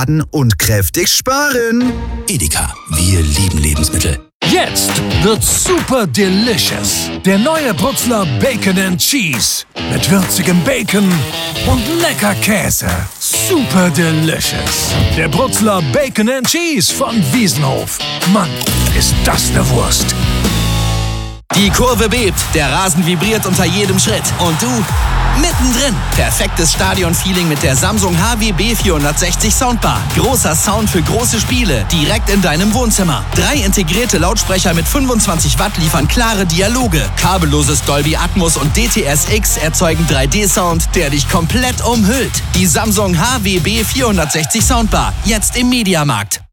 und kräftig sparen. Edeka, wir lieben Lebensmittel. Jetzt wird's super delicious. Der neue Brutzler Bacon and Cheese. Mit würzigem Bacon und lecker Käse. Super delicious. Der Brutzler Bacon and Cheese von Wiesenhof. Mann, ist das eine Wurst. Die Kurve bebt, der Rasen vibriert unter jedem Schritt. Und du, mittendrin. Perfektes Stadionfeeling mit der Samsung HWB 460 Soundbar. Großer Sound für große Spiele, direkt in deinem Wohnzimmer. 3 integrierte Lautsprecher mit 25 Watt liefern klare Dialoge. Kabelloses Dolby Atmos und DTS-X erzeugen 3D-Sound, der dich komplett umhüllt. Die Samsung HWB 460 Soundbar, jetzt im Mediamarkt.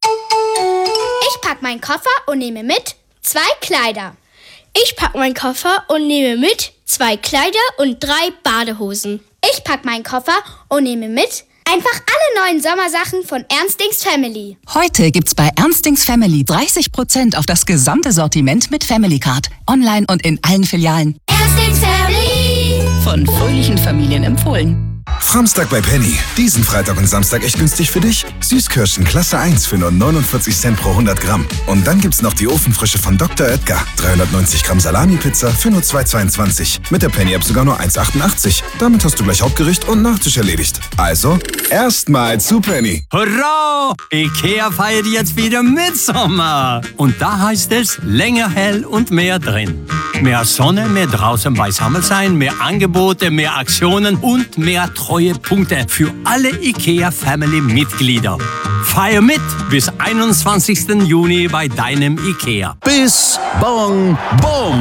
Ich pack meinen Koffer und nehme mit 2 Kleider. Ich pack meinen Koffer und nehme mit 2 Kleider und 3 Badehosen. Ich pack meinen Koffer und nehme mit einfach alle neuen Sommersachen von Ernstings Family. Heute gibt's bei Ernstings Family 30% auf das gesamte Sortiment mit Family Card. Online und in allen Filialen. Ernstings Family. Von fröhlichen Familien empfohlen. Framstag bei Penny. Diesen Freitag und Samstag echt günstig für dich. Süßkirschen Klasse 1 für nur 49 Cent pro 100 Gramm. Und dann gibt's noch die Ofenfrische von Dr. Oetker. 390 Gramm Salami-Pizza für nur 2,22. Mit der Penny-App sogar nur 1,88. Damit hast du gleich Hauptgericht und Nachtisch erledigt. Also, erstmal zu Penny. Hurra! Ikea feiert jetzt wieder Mitsommer. Und da heißt es, länger hell und mehr drin. Mehr Sonne, mehr draußen beisammen sein, mehr Angebote, mehr Aktionen und mehr Treuepunkte für alle IKEA-Family-Mitglieder. Feier mit bis 21. Juni bei deinem IKEA. Bis Bong Bom.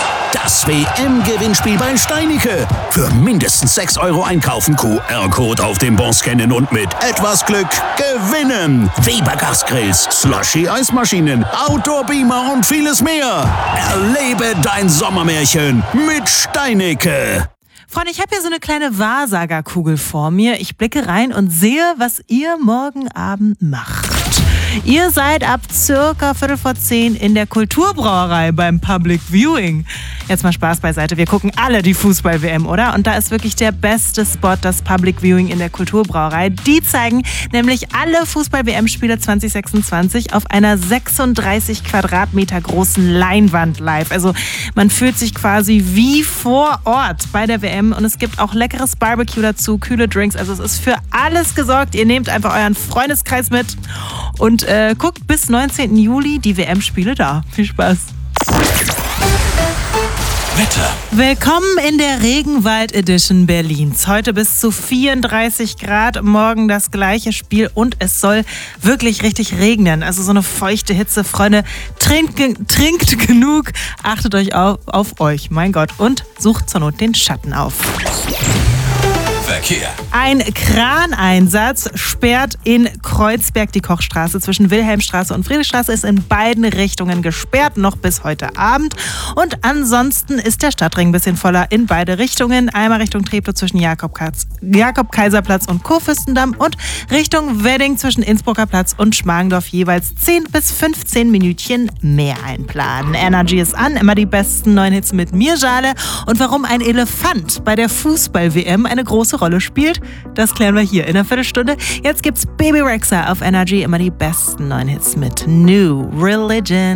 Das WM-Gewinnspiel bei Steinicke. Für mindestens 6 € einkaufen, QR-Code auf dem Bon scannen und mit etwas Glück gewinnen. Weber Gasgrills, Slushy-Eismaschinen, Outdoor-Beamer und vieles mehr. Erlebe dein Sommermärchen mit Steinicke. Freunde, ich habe hier so eine kleine Wahrsagerkugel vor mir. Ich blicke rein und sehe, was ihr morgen Abend macht. Ihr seid ab circa 9:45 in der Kulturbrauerei beim Public Viewing. Jetzt mal Spaß beiseite, wir gucken alle die Fußball-WM, oder? Und da ist wirklich der beste Spot, das Public Viewing in der Kulturbrauerei. Die zeigen nämlich alle Fußball-WM-Spiele 2026 auf einer 36 Quadratmeter großen Leinwand live. Also man fühlt sich quasi wie vor Ort bei der WM und es gibt auch leckeres Barbecue dazu, kühle Drinks. Also es ist für alles gesorgt. Ihr nehmt einfach euren Freundeskreis mit und guckt bis 19. Juli die WM-Spiele da. Viel Spaß. Wetter. Willkommen in der Regenwald Edition Berlins. Heute bis zu 34 Grad, morgen das gleiche Spiel und es soll wirklich richtig regnen. Also so eine feuchte Hitze. Freunde, trinkt genug, achtet euch auf euch, mein Gott, und sucht zur Not den Schatten auf. Verkehr. Ein Kraneinsatz sperrt in Kreuzberg die Kochstraße. Zwischen Wilhelmstraße und Friedrichstraße ist in beiden Richtungen gesperrt, noch bis heute Abend. Und ansonsten ist der Stadtring ein bisschen voller in beide Richtungen. Einmal Richtung Treptow zwischen Jakob-Kaiser-Platz und Kurfürstendamm und Richtung Wedding zwischen Innsbrucker Platz und Schmargendorf jeweils 10 bis 15 Minütchen mehr einplanen. Energy ist an, immer die besten 9 Hits mit mir, Jale. Und warum ein Elefant bei der Fußball-WM eine große Rolle spielt, das klären wir hier in einer Viertelstunde. Jetzt gibt's Baby Rexha auf Energy, immer die besten 9 Hits mit New Religion.